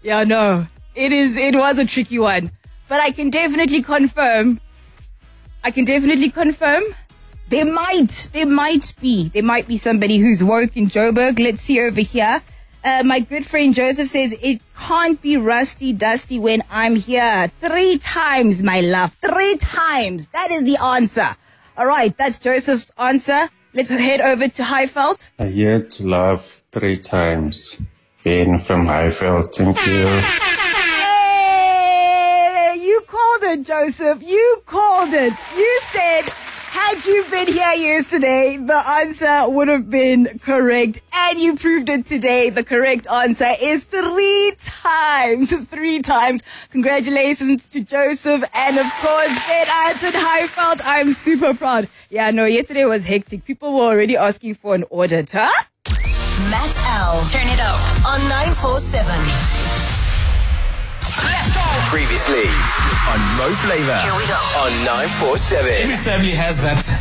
Yeah, no. It was a tricky one. But I can definitely confirm. There might be somebody who's woke in Joburg. Let's see over here. My good friend Joseph says, it can't be rusty dusty when I'm here. 3 times, my love. 3 times. That is the answer. All right, that's Joseph's answer. Let's head over to Highveld. I heard love 3 times. Ben from Highveld, thank you. Hey, you called it, Joseph. You called it. You said, had you been here yesterday, the answer would have been correct. And you proved it today. The correct answer is 3 times. 3 times. Congratulations to Joseph. And of course, Ben answered Highveld. I'm super proud. Yeah, no, yesterday was hectic. People were already asking for an audit, huh? Matt L. Turn it up on 947. Let's go. Previously on Mo Flavor. Here we go. On 947. Every family has that